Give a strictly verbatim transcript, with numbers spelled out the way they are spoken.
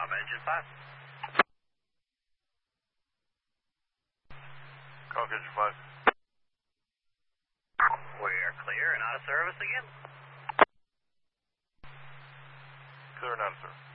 Bob, engine five. Call engine five. We are clear and out of service again. Clear and out of service.